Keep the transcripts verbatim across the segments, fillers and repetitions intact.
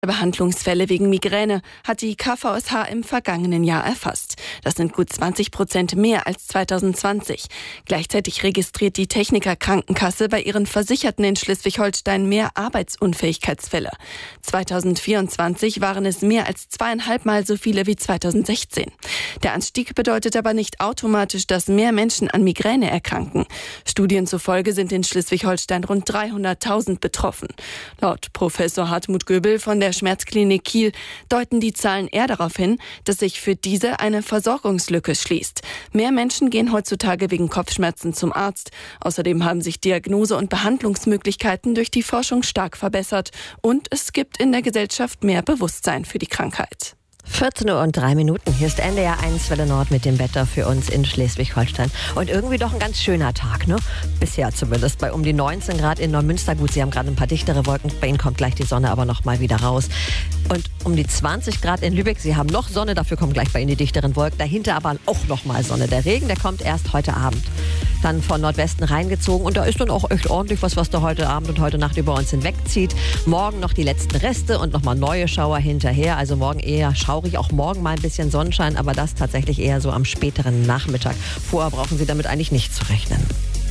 Behandlungsfälle wegen Migräne hat die K V S H im vergangenen Jahr erfasst. Das sind gut zwanzig Prozent mehr als zweitausendzwanzig. Gleichzeitig registriert die Techniker Krankenkasse bei ihren Versicherten in Schleswig-Holstein mehr Arbeitsunfähigkeitsfälle. zweitausendvierundzwanzig waren es mehr als zweieinhalb Mal so viele wie zweitausendsechzehn. Der Anstieg bedeutet aber nicht automatisch, dass mehr Menschen an Migräne erkranken. Studien zufolge sind in Schleswig-Holstein rund dreihunderttausend betroffen. Laut Professor Hartmut Göbel von der Schmerzklinik Kiel deuten die Zahlen eher darauf hin, dass sich für diese eine Versorgungslücke schließt. Mehr Menschen gehen heutzutage wegen Kopfschmerzen zum Arzt. Außerdem haben sich Diagnose- und Behandlungsmöglichkeiten durch die Forschung stark verbessert. Und es gibt in der Gesellschaft mehr Bewusstsein für die Krankheit. vierzehn Uhr und drei Minuten. Hier ist N D R eins Welle Nord mit dem Wetter für uns in Schleswig-Holstein. Und irgendwie doch ein ganz schöner Tag, ne? Bisher zumindest. Bei um die neunzehn Grad in Neumünster. Gut, Sie haben gerade ein paar dichtere Wolken. Bei Ihnen kommt gleich die Sonne aber noch mal wieder raus. Und um die zwanzig Grad in Lübeck. Sie haben noch Sonne, dafür kommen gleich bei Ihnen die dichteren Wolken. Dahinter aber auch noch mal Sonne. Der Regen, der kommt erst heute Abend. Dann von Nordwesten reingezogen. Und da ist dann auch echt ordentlich was, was da heute Abend und heute Nacht über uns hinwegzieht. Morgen noch die letzten Reste und noch mal neue Schauer hinterher. Also morgen eher schaurig. Auch morgen mal ein bisschen Sonnenschein, aber das tatsächlich eher so am späteren Nachmittag. Vorher brauchen Sie damit eigentlich nicht zu rechnen.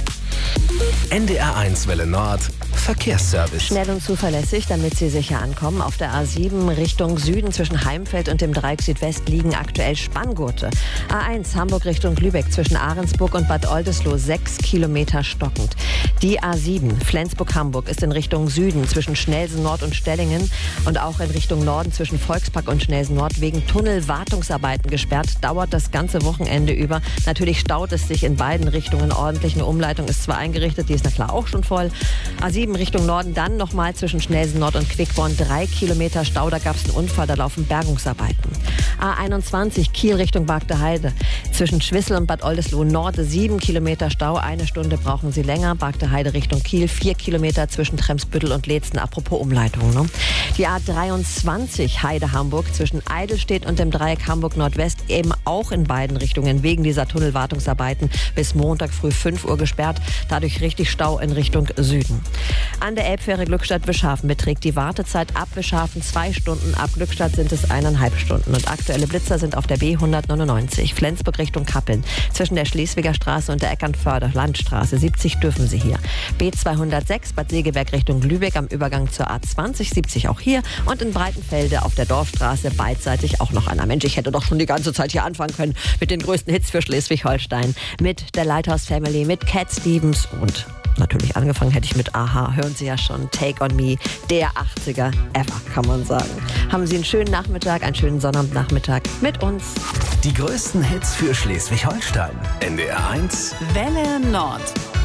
N D R eins Welle Nord Verkehrsservice. Schnell und zuverlässig, damit Sie sicher ankommen. Auf der A sieben Richtung Süden zwischen Heimfeld und dem Dreieck Südwest liegen aktuell Spanngurte. A eins Hamburg Richtung Lübeck zwischen Ahrensburg und Bad Oldesloe sechs Kilometer stockend. Die A sieben Flensburg-Hamburg ist in Richtung Süden zwischen Schnelsen Nord und Stellingen und auch in Richtung Norden zwischen Volkspark und Schnelsen Nord wegen Tunnelwartungsarbeiten gesperrt. Dauert das ganze Wochenende über. Natürlich staut es sich in beiden Richtungen ordentlich. Eine Umleitung ist zwar eingerichtet, die ist na klar auch schon voll. A sieben Richtung Norden dann nochmal zwischen Schnelsen Nord und Quickborn drei Kilometer Stau. Da gab es einen Unfall, da laufen Bergungsarbeiten. A einundzwanzig Kiel Richtung Bargteheide. Zwischen Schwissel und Bad Oldesloe Nord sieben Kilometer Stau. Eine Stunde brauchen Sie länger. Bargteheide Richtung Kiel vier Kilometer zwischen Tremsbüttel und Leetzen. Apropos Umleitung. Ne? Die A dreiundzwanzig Heide Hamburg zwischen Eidelstedt und dem Dreieck Hamburg Nordwest eben auch in beiden Richtungen wegen dieser Tunnelwartungsarbeiten bis Montag früh fünf Uhr gesperrt. Dadurch richtig Stau in Richtung Süden. An der Elbfähre Glückstadt-Wischhafen beträgt die Wartezeit ab Wischhafen zwei Stunden, ab Glückstadt sind es eineinhalb Stunden. Und aktuelle Blitzer sind auf der B hundertneunundneunzig, Flensburg Richtung Kappeln. Zwischen der Schleswiger Straße und der Eckernförder Landstraße siebzig dürfen Sie hier. B zweihundertsechs Bad Segeberg Richtung Lübeck am Übergang zur A zwanzig, siebzig auch hier. Und in Breitenfelde auf der Dorfstraße beidseitig auch noch einer. Mensch, ich hätte doch schon die ganze Zeit hier anfangen können mit den größten Hits für Schleswig-Holstein. Mit der Lighthouse Family, mit Cat Stevens und natürlich angefangen hätte ich mit Aha, hören Sie ja schon, Take on Me, der achtziger ever, kann man sagen. Haben Sie einen schönen Nachmittag, einen schönen Sonnabendnachmittag mit uns. Die größten Hits für Schleswig-Holstein. N D R eins Welle Nord.